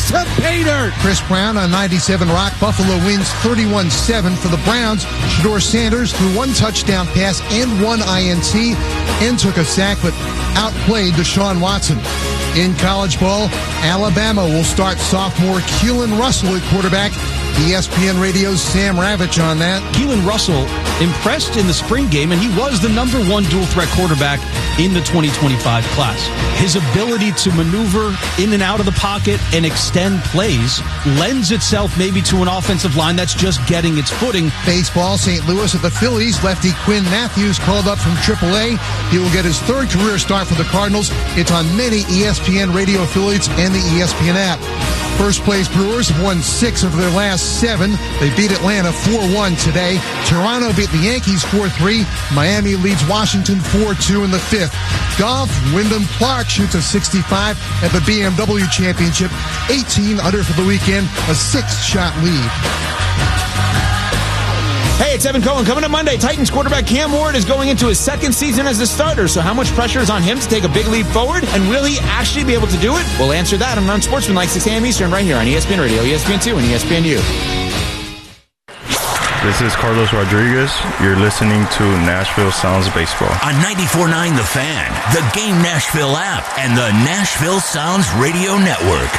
to pay dirt. Chris Brown on 97 Rock. Buffalo wins 31-7 for the Browns. Shedeur Sanders threw one touchdown pass and one INT and took a sack, but outplayed Deshaun Watson. In college ball, Alabama will start sophomore Keelan Russell at quarterback. ESPN Radio's Sam Ravitch on that. Keelan Russell impressed in the spring game, and he was the number one dual-threat quarterback in the 2025 class. His ability to maneuver in and out of the pocket and extend plays lends itself maybe to an offensive line that's just getting its footing. Baseball, St. Louis at the Phillies. Lefty Quinn Matthews called up from AAA. He will get his third career start for the Cardinals. It's on many ESPN radio affiliates and the ESPN app. First place Brewers have won 6 of their last 7. They beat Atlanta 4-1 today. Toronto beat the Yankees 4-3. Miami leads Washington 4-2 in the 5th. Golf, Wyndham Clark shoots a 65 at the BMW Championship. 18 under for the weekend, a 6-shot lead. Hey, it's Evan Cohen. Coming up Monday, Titans quarterback Cam Ward is going into his second season as a starter. So how much pressure is on him to take a big leap forward? And will he actually be able to do it? We'll answer that on Unsportsmanlike 6 a.m. Eastern right here on ESPN Radio, ESPN2, and ESPNU. This is Carlos Rodriguez. You're listening to Nashville Sounds Baseball. On 94.9 The Fan, the Game Nashville app, and the Nashville Sounds Radio Network.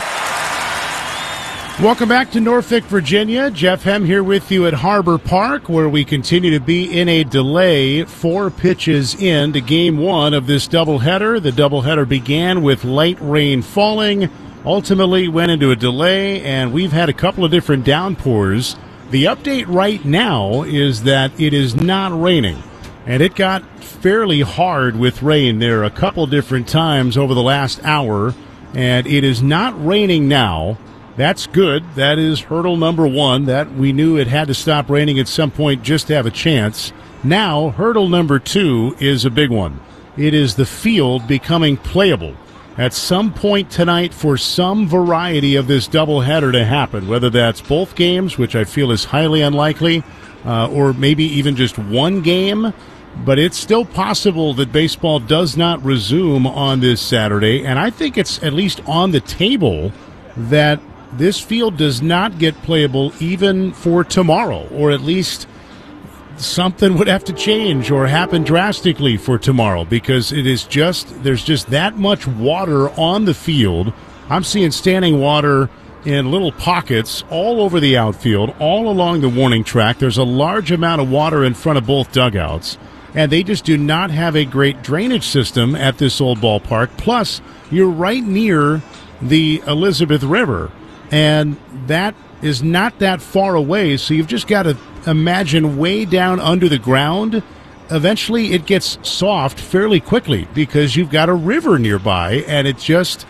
Welcome back to Norfolk, Virginia. Jeff Hem here with you at Harbor Park, where we continue to be in a delay 4 pitches into Game 1 of this doubleheader. The doubleheader began with light rain falling, ultimately went into a delay, and we've had a couple of different downpours. The update right now is that it is not raining, and it got fairly hard with rain there a couple different times over the last hour, and it is not raining now. That's good. That is hurdle number 1. That we knew it had to stop raining at some point just to have a chance. Now, hurdle number 2 is a big one. It is the field becoming playable at some point tonight for some variety of this doubleheader to happen, whether that's both games, which I feel is highly unlikely, or maybe even just one game. But it's still possible that baseball does not resume on this Saturday, and I think it's at least on the table that this field does not get playable even for tomorrow, or at least something would have to change or happen drastically for tomorrow, because there's just that much water on the field. I'm seeing standing water in little pockets all over the outfield, all along the warning track. There's a large amount of water in front of both dugouts, and they just do not have a great drainage system at this old ballpark. Plus, you're right near the Elizabeth River, and that is not that far away, so you've just got to imagine way down under the ground. Eventually it gets soft fairly quickly because you've got a river nearby, and it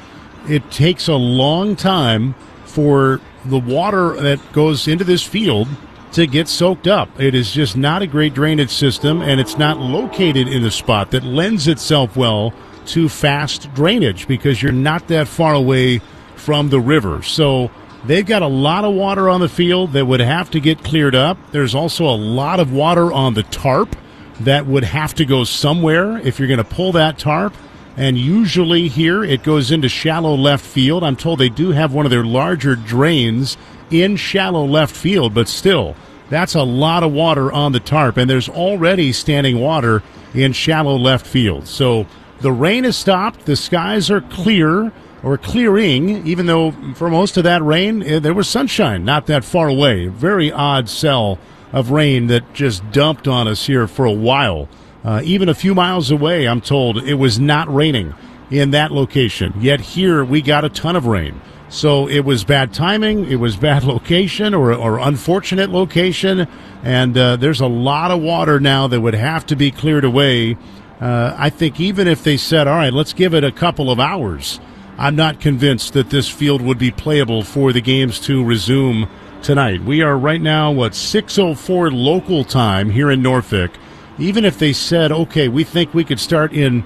takes a long time for the water that goes into this field to get soaked up. It is just not a great drainage system, and it's not located in the spot that lends itself well to fast drainage because you're not that far away from the river. So they've got a lot of water on the field that would have to get cleared up. There's also a lot of water on the tarp that would have to go somewhere if you're going to pull that tarp. And usually here it goes into shallow left field. I'm told they do have one of their larger drains in shallow left field, but still, that's a lot of water on the tarp. And there's already standing water in shallow left field. So the rain has stopped. The skies are clear, or clearing, even though for most of that rain, there was sunshine not that far away. Very odd cell of rain that just dumped on us here for a while. Even a few miles away, I'm told, it was not raining in that location. Yet here, we got a ton of rain. So it was bad timing, it was bad location, or unfortunate location, and there's a lot of water now that would have to be cleared away. I think even if they said, all right, let's give it a couple of hours, I'm not convinced that this field would be playable for the games to resume tonight. We are right now, 6:04 local time here in Norfolk. Even if they said, okay, we think we could start in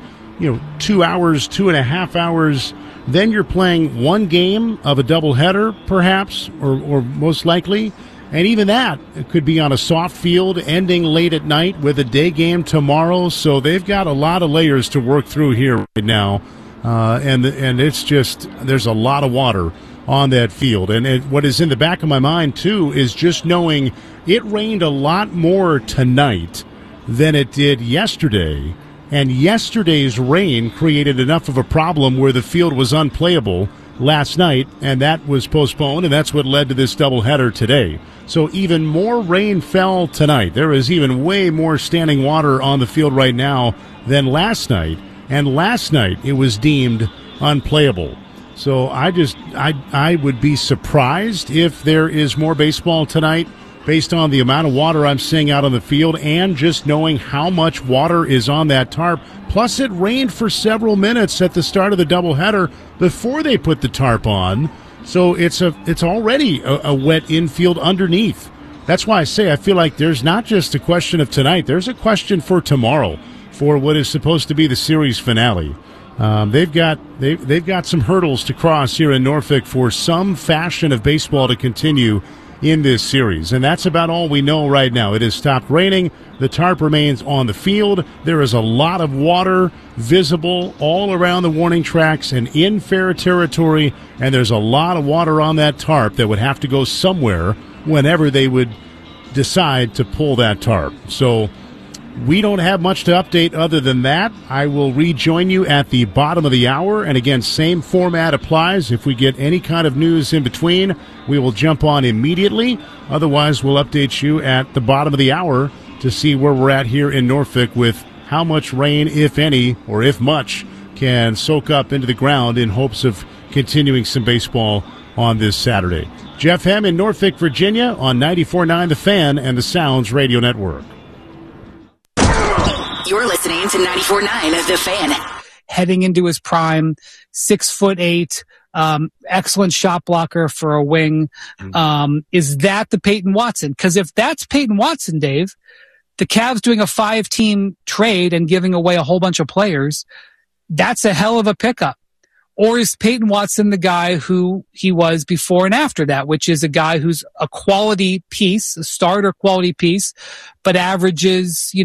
2 hours, 2.5 hours, then you're playing one game of a doubleheader, perhaps, or most likely. And even that could be on a soft field ending late at night with a day game tomorrow. So they've got a lot of layers to work through here right now. And it's just, there's a lot of water on that field. And what is in the back of my mind, too, is just knowing it rained a lot more tonight than it did yesterday. And yesterday's rain created enough of a problem where the field was unplayable last night, and that was postponed, and that's what led to this doubleheader today. So even more rain fell tonight. There is even way more standing water on the field right now than last night, and last night it was deemed unplayable. So I would be surprised if there is more baseball tonight based on the amount of water I'm seeing out on the field and just knowing how much water is on that tarp. Plus, it rained for several minutes at the start of the doubleheader before they put the tarp on. So it's already a wet infield underneath. That's why I say I feel like there's not just a question of tonight. There's a question for tomorrow for what is supposed to be the series finale. They've got some hurdles to cross here in Norfolk for some fashion of baseball to continue in this series. And that's about all we know right now. It has stopped raining. The tarp remains on the field. There is a lot of water visible all around the warning tracks and in fair territory, and there's a lot of water on that tarp that would have to go somewhere whenever they would decide to pull that tarp. So we don't have much to update other than that. I will rejoin you at the bottom of the hour. And again, same format applies. If we get any kind of news in between, we will jump on immediately. Otherwise, we'll update you at the bottom of the hour to see where we're at here in Norfolk with how much rain, if any, or if much, can soak up into the ground in hopes of continuing some baseball on this Saturday. Jeff Hem in Norfolk, Virginia on 94.9 The Fan and the Sounds Radio Network. You're listening to 94.9 The Fan. Heading into his prime, 6'8", excellent shot blocker for a wing. Is that the Peyton Watson? Because if that's Peyton Watson, Dave, the Cavs doing a 5-team trade and giving away a whole bunch of players, that's a hell of a pickup. Or is Peyton Watson the guy who he was before and after that, which is a guy who's a quality piece, a starter quality piece, but averages,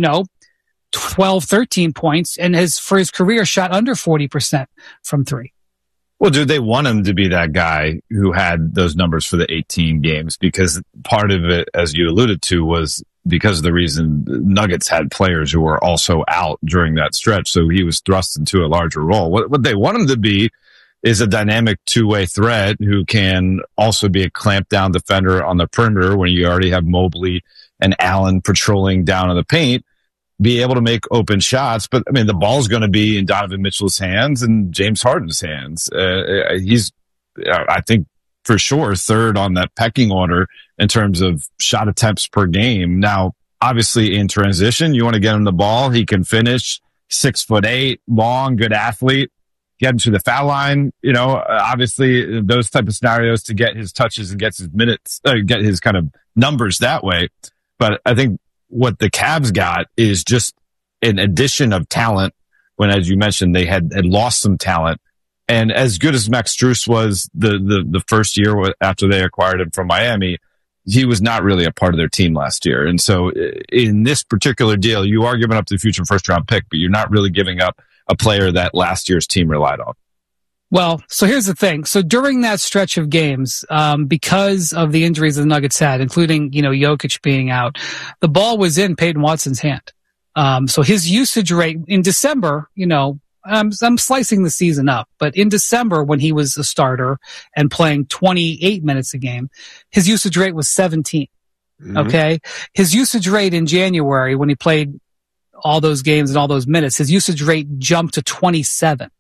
12, 13 points and has, for his career, shot under 40% from three. Well, dude, they want him to be that guy who had those numbers for the 18 games because part of it, as you alluded to, was because of the reason Nuggets had players who were also out during that stretch. So he was thrust into a larger role. What they want him to be is a dynamic two-way threat who can also be a clamp down defender on the perimeter when you already have Mobley and Allen patrolling down in the paint. Be able to make open shots, but I mean, the ball's going to be in Donovan Mitchell's hands and James Harden's hands. He's, I think, for sure, third on that pecking order in terms of shot attempts per game. Now, obviously, in transition, you want to get him the ball. He can finish, 6'8", long, good athlete. Get him to the foul line. Obviously, those type of scenarios to get his touches and gets his minutes, get his kind of numbers that way. But I think what the Cavs got is just an addition of talent when, as you mentioned, they had lost some talent. And as good as Max Strus was the first year after they acquired him from Miami, he was not really a part of their team last year. And so in this particular deal, you are giving up the future first round pick, but you're not really giving up a player that last year's team relied on. Well, so here's the thing. So during that stretch of games, because of the injuries the Nuggets had, including, Jokic being out, the ball was in Peyton Watson's hand. So his usage rate in December, I'm slicing the season up, but in December when he was a starter and playing 28 minutes a game, his usage rate was 17. Mm-hmm. Okay. His usage rate in January when he played all those games and all those minutes, his usage rate jumped to 27.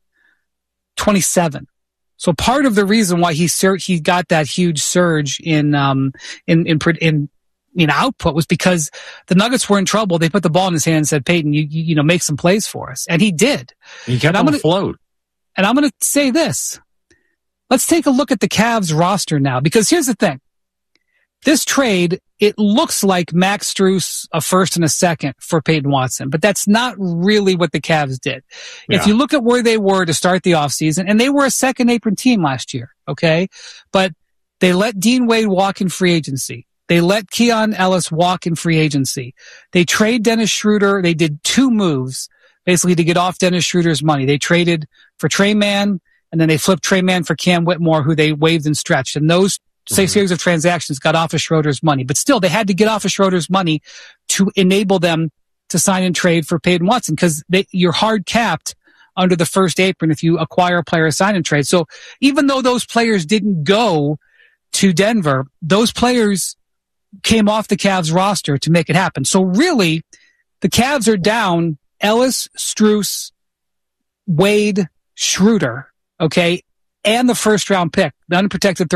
So part of the reason why he got that huge surge in output was because the Nuggets were in trouble. They put the ball in his hand and said, Peyton, you make some plays for us. And he did. He kept him afloat. And I'm going to say this. Let's take a look at the Cavs roster now, because here's the thing. This trade, it looks like Max Strus, a first and a second for Peyton Watson, but that's not really what the Cavs did. Yeah. If you look at where they were to start the offseason, and they were a second apron team last year, okay? But they let Dean Wade walk in free agency. They let Keon Ellis walk in free agency. They trade Dennis Schroeder. They did two moves basically to get off Dennis Schroeder's money. They traded for Trey Mann and then they flipped Trey Mann for Cam Whitmore, who they waived and stretched. And those series of transactions got off of Schroeder's money. But still, they had to get off of Schroeder's money to enable them to sign and trade for Peyton Watson, because you're hard capped under the first apron if you acquire a player, sign and trade. So even though those players didn't go to Denver, those players came off the Cavs roster to make it happen. So really, the Cavs are down Ellis, Strus, Wade, Schroeder, okay, and the first round pick, the unprotected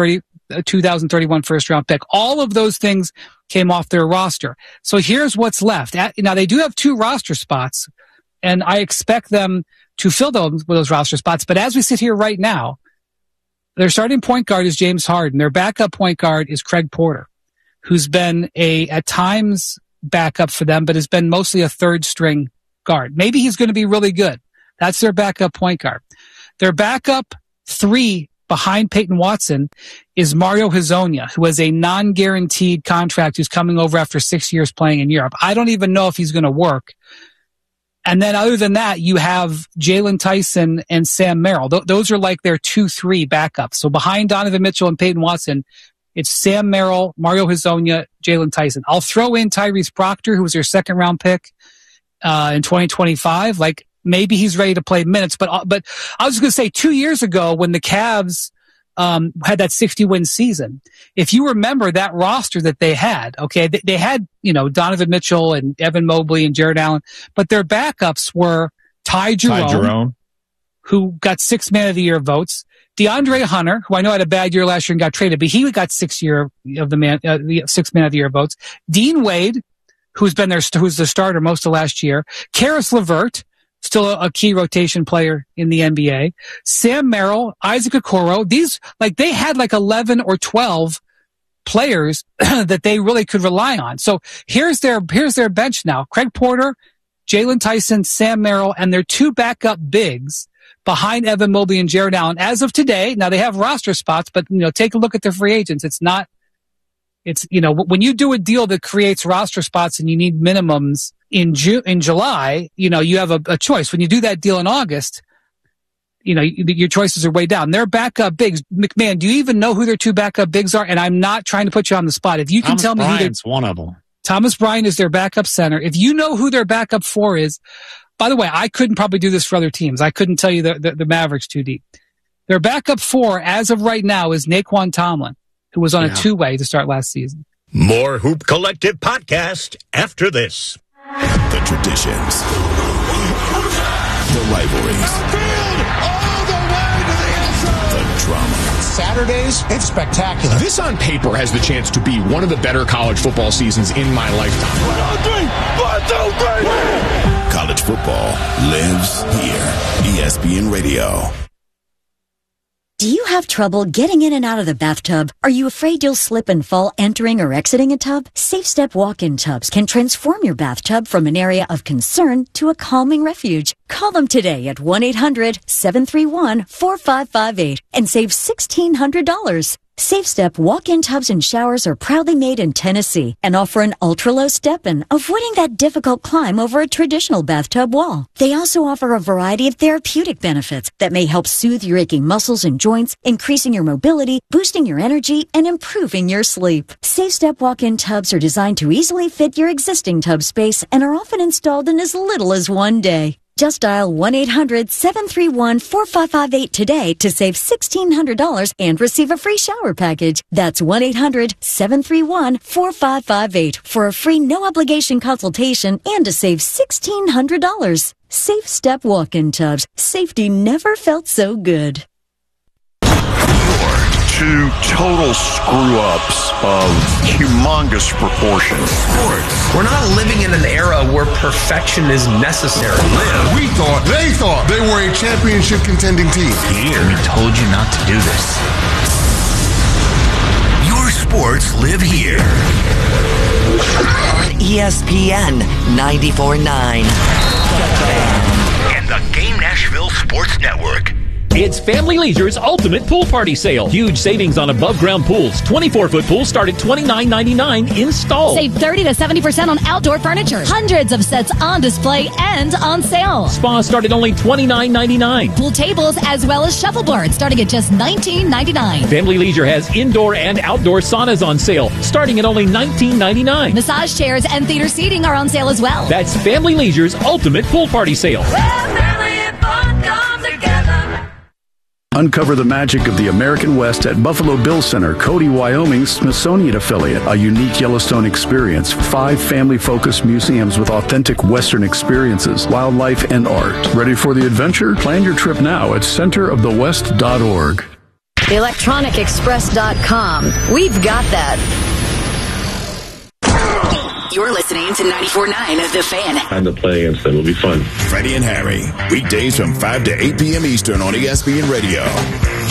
2031 first round pick. All of those things came off their roster. So here's what's left. Now they do have 2 roster spots, and I expect them to fill those roster spots. But as we sit here right now, their starting point guard is James Harden. Their backup point guard is Craig Porter, who's been at times backup for them, but has been mostly a third string guard. Maybe he's going to be really good. That's their backup point guard. Their backup 3 behind Peyton Watson is Mario Hezonja, who has a non-guaranteed contract, who's coming over after 6 years playing in Europe. I don't even know if he's going to work. And then other than that, you have Jalen Tyson and Sam Merrill. Those are like their 2-3 backups. So behind Donovan Mitchell and Peyton Watson, it's Sam Merrill, Mario Hezonja, Jalen Tyson. I'll throw in Tyrese Proctor, who was their second round pick in 2025. Like, maybe he's ready to play minutes. But I was going to say, 2 years ago when the Cavs had that 60-win season, if you remember that roster that they had, okay, they had, Donovan Mitchell and Evan Mobley and Jared Allen, but their backups were Ty Jerome, who got 6 Man of the Year votes, DeAndre Hunter, who I know had a bad year last year and got traded, but he got 6 Man of the Year votes, Dean Wade, who's the starter most of last year, Karis LeVert, still a key rotation player in the NBA, Sam Merrill, Isaac Okoro. They had 11 or 12 players that they really could rely on. So here's their bench now. Craig Porter, Jalen Tyson, Sam Merrill, and their 2 backup bigs behind Evan Mobley and Jared Allen. As of today, now they have roster spots, but take a look at their free agents. When you do a deal that creates roster spots and you need minimums in July, you have a choice. When you do that deal in August, your choices are way down. Their backup bigs, McMahon, do you even know who their 2 backup bigs are? And I'm not trying to put you on the spot. If you can tell me who one of them. Thomas Bryant is their backup center. If you know who their backup 4 is, by the way, I couldn't probably do this for other teams. I couldn't tell you the Mavericks too deep. Their backup 4, as of right now, is Naquan Tomlin, who was on a 2-way to start last season. More Hoop Collective podcast after this. The traditions, the rivalries, all the way to the inside. The drama. Saturdays, it's spectacular. This on paper has the chance to be one of the better college football seasons in my lifetime. 1, 2, 3. College football lives here. ESPN Radio. Do you have trouble getting in and out of the bathtub? Are you afraid you'll slip and fall entering or exiting a tub? SafeStep walk-in tubs can transform your bathtub from an area of concern to a calming refuge. Call them today at 1-800-731-4558 and save $1,600. SafeStep walk-in tubs and showers are proudly made in Tennessee and offer an ultra-low step-in, avoiding that difficult climb over a traditional bathtub wall. They also offer a variety of therapeutic benefits that may help soothe your aching muscles and joints, increasing your mobility, boosting your energy, and improving your sleep. SafeStep walk-in tubs are designed to easily fit your existing tub space and are often installed in as little as 1 day. Just dial 1-800-731-4558 today to save $1,600 and receive a free shower package. That's 1-800-731-4558 for a free no-obligation consultation and to save $1,600. SafeStep walk-in tubs. Safety never felt so good. Two total screw-ups of humongous proportions. Sports. We're not living in an era where perfection is necessary. They thought they were a championship contending team. Here, we told you not to do this. Your sports live here. On ESPN 94.9. And the Game Nashville Sports Network. It's Family Leisure's ultimate pool party sale. Huge savings on above-ground pools. 24-foot pools start at $29.99 installed. Save 30 to 70% on outdoor furniture. Hundreds of sets on display and on sale. Spas start at only $29.99. Pool tables as well as shuffleboards starting at just $19.99. Family Leisure has indoor and outdoor saunas on sale starting at only $19.99. Massage chairs and theater seating are on sale as well. That's Family Leisure's ultimate pool party sale. Uncover the magic of the American West at Buffalo Bill Center, Cody, Wyoming's Smithsonian affiliate. A unique Yellowstone experience. 5 family-focused museums with authentic Western experiences, wildlife, and art. Ready for the adventure? Plan your trip now at centerofthewest.org. ElectronicExpress.com. We've got that. You're listening to 94.9 The Fan. Time to play against them. It'll be fun. Freddie and Harry, weekdays from 5 to 8 p.m. Eastern on ESPN Radio.